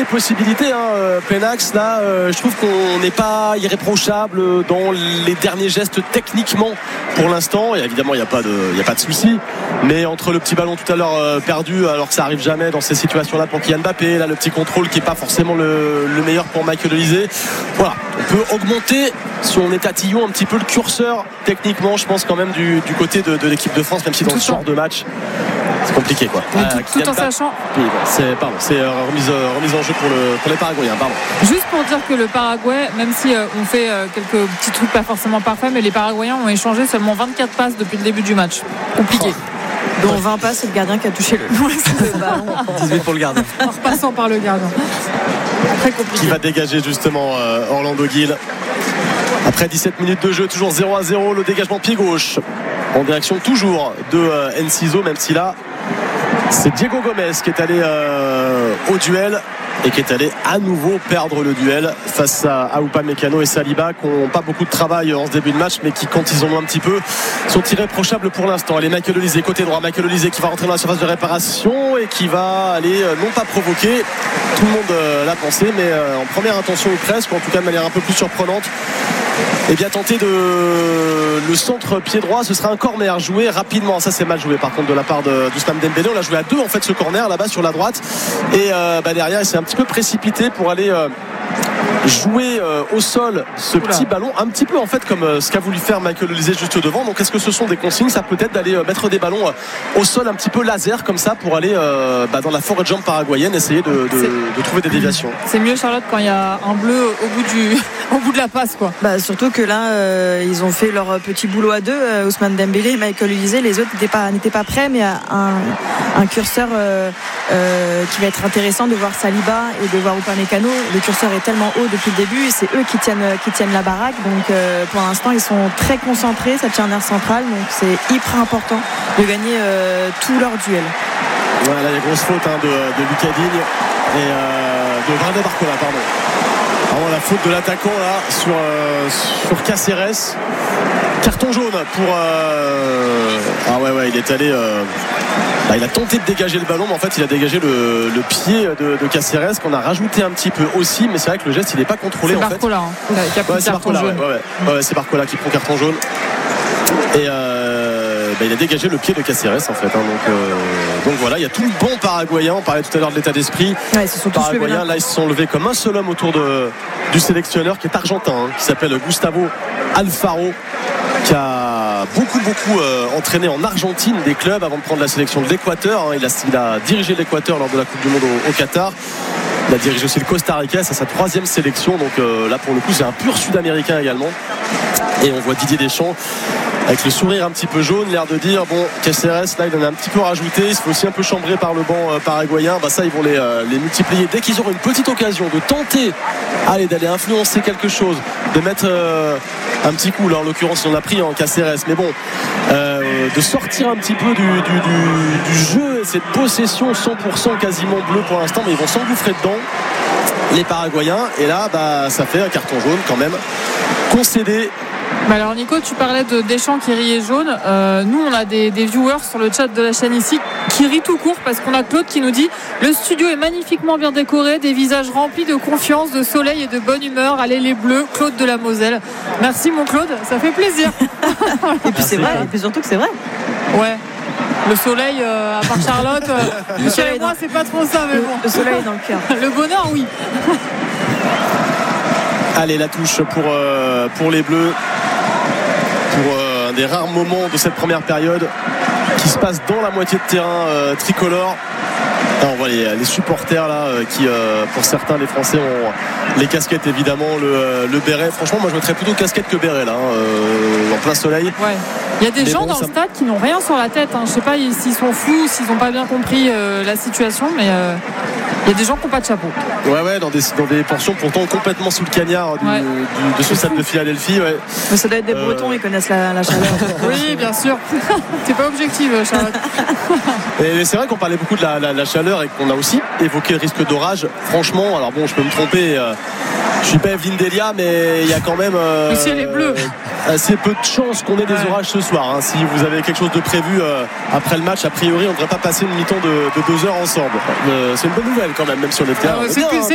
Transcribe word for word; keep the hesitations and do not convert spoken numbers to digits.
des possibilités, hein. Penax, là, euh, je trouve qu'on n'est pas irréprochable dans les derniers gestes techniquement pour l'instant. Et évidemment, il n'y a pas de, il n'y a pas de souci. Mais entre le petit ballon tout à l'heure euh, perdu, alors que ça arrive jamais dans ces situations-là pour Kylian Mbappé, là le petit contrôle qui n'est pas forcément le, le meilleur pour Michael Olise. Voilà, on peut augmenter si on est tatillon un petit peu le curseur techniquement, je pense quand même du, du côté de, de l'équipe de France, même si dans tout ce genre de match c'est compliqué quoi. Oui, euh, tout, tout en sachant. Oui, bon, c'est pardon, c'est euh, remise, euh, remise en jeu pour, le, pour les Paraguayens. Pardon. Juste pour dire que le Paraguay, même si euh, on fait euh, quelques petits trucs pas forcément parfaits, mais les Paraguayens ont échangé seulement vingt-quatre passes depuis le début du match. Compliqué. Oh. Dont vingt passes, c'est le gardien qui a touché le, le ballon. dix-huit pour le gardien. En repassant par le gardien. Très compliqué. Qui va dégager justement euh, Orlando Gil. Après dix-sept minutes de jeu, toujours zéro à zéro, le dégagement pied gauche en direction toujours de euh, Enciso, même si là c'est Diego Gomez qui est allé euh, au duel et qui est allé à nouveau perdre le duel face à, à Upamecano et Saliba, qui n'ont pas beaucoup de travail en ce début de match, mais qui, quand ils en ont un petit peu, sont irréprochables pour l'instant. Allez, Michael Olise côté droit, Michael Olise qui va rentrer dans la surface de réparation et qui va aller euh, non pas provoquer, tout le monde euh, l'a pensé, mais euh, en première intention ou presque, ou en tout cas de manière un peu plus surprenante, et bien tenter de le centre pied droit. Ce sera un corner joué rapidement, ça c'est mal joué par contre de la part de d'Ousmane Dembélé. On l'a joué à deux en fait ce corner là-bas sur la droite, et euh, bah, derrière il s'est un petit peu précipité pour aller euh, jouer euh, au sol ce Oula. petit ballon, un petit peu en fait comme euh, ce qu'a voulu faire Michael Olise juste devant. Donc est-ce que ce sont des consignes? Ça peut être d'aller euh, mettre des ballons euh, au sol un petit peu laser comme ça pour aller euh, bah, dans la forêt de jambes paraguayenne, essayer de, de, de trouver des déviations. C'est mieux Charlotte quand il y a un bleu au bout, du, au bout de la passe quoi. Bah, surtout que là euh, ils ont fait leur petit boulot à deux, euh, Ousmane Dembélé et Michael Olise. Les autres n'étaient pas, n'étaient pas prêts, mais un, un curseur euh, euh, qui va être intéressant de voir Saliba et de voir Upamecano. Le curseur est tellement haut depuis le début, c'est eux qui tiennent, qui tiennent la baraque, donc euh, pour l'instant ils sont très concentrés, ça tient un air central, donc c'est hyper important de gagner euh, tous leurs duels. Voilà, il y a grosse faute hein, de, de Lucas Digne et euh, de Brandon Barcola, pardon. Alors, la faute de l'attaquant là sur, euh, sur Cáceres. Carton jaune pour euh... ah ouais ouais il est allé euh... bah, il a tenté de dégager le ballon, mais en fait il a dégagé le, le pied de, de Cáceres, qu'on a rajouté un petit peu aussi, mais c'est vrai que le geste il n'est pas contrôlé. C'est en Barcola, fait. hein, qui a pris ouais, c'est carton Barcola, jaune. ouais, ouais, ouais, c'est Barcola qui prend carton jaune et euh, bah, il a dégagé le pied de Cáceres en fait hein, donc, euh, donc voilà, il y a tout le bon Paraguayen. On parlait tout à l'heure de l'état d'esprit. Ouais, ils se sont tous Paraguayens là. là ils se sont levés comme un seul homme autour de, du sélectionneur qui est argentin hein, qui s'appelle Gustavo Alfaro, qui a beaucoup beaucoup euh, entraîné en Argentine des clubs avant de prendre la sélection de l'Équateur hein. il, a, il a dirigé l'Équateur lors de la Coupe du Monde au, au Qatar. Il a dirigé aussi le Costa Rica, c'est sa troisième sélection, donc euh, là pour le coup c'est un pur Sud-Américain également. Et on voit Didier Deschamps avec le sourire un petit peu jaune, l'air de dire bon, Cáceres là il en a un petit peu rajouté, il se fait aussi un peu chambrer par le banc euh, paraguayen. Bah ça ils vont les, euh, les multiplier dès qu'ils auront une petite occasion de tenter allez, d'aller influencer quelque chose, de mettre euh, un petit coup, là en l'occurrence on a pris en Cáceres, mais bon euh, de sortir un petit peu du, du, du, du jeu et cette possession cent pour cent quasiment bleue pour l'instant, mais ils vont s'engouffrer dedans les Paraguayens, et là bah, ça fait un carton jaune quand même concédé. Bah alors Nico, tu parlais de Deschamps qui riait jaune. Euh, nous on a des, des viewers sur le chat de la chaîne ici qui rient tout court parce qu'on a Claude qui nous dit: le studio est magnifiquement bien décoré, des visages remplis de confiance, de soleil et de bonne humeur. Allez les bleus, Claude de la Moselle. Merci mon Claude, ça fait plaisir. Et puis c'est vrai, et puis surtout que c'est vrai. Ouais. Le soleil, euh, à part Charlotte, euh, Michel et moi, c'est pas trop ça, mais bon. Le soleil est dans le cœur. Le bonheur, oui. Allez, la touche pour, euh, pour les Bleus. Pour euh, un des rares moments de cette première période qui se passe dans la moitié de terrain euh, tricolore. Là, on voit les, les supporters là euh, qui, euh, pour certains, les Français ont les casquettes évidemment, le, euh, le béret. Franchement, moi je mettrais plutôt casquette que béret là, hein, euh, en plein soleil. Ouais. Il y a des Mais gens bon, dans ça... le stade qui n'ont rien sur la tête. Hein. Je sais pas s'ils sont fous, s'ils n'ont pas bien compris euh, la situation, mais euh, il y a des gens qui n'ont pas de chapeau. Ouais, ouais, dans des, dans des portions pourtant complètement sous le cagnard du, ouais. du, de ce stade de Philadelphie. Ouais. Mais ça doit être des euh... Bretons, ils connaissent la, la chaleur. Oui, bien sûr. C'est pas objectif, Charlotte. Et c'est vrai qu'on parlait beaucoup de la, la, la chaleur et qu'on a aussi évoqué le risque d'orage. Franchement, alors bon, je peux me tromper. Euh, je suis pas Evelyne Delia, mais il y a quand même euh, le ciel est bleu. Assez peu de chances qu'on ait des ouais. orages ce soir. Hein. Si vous avez quelque chose de prévu euh, après le match, a priori, on ne devrait pas passer une mi-temps de, de deux heures ensemble. Euh, c'est une bonne nouvelle quand même, même si on était. Ah, c'est, plus, c'est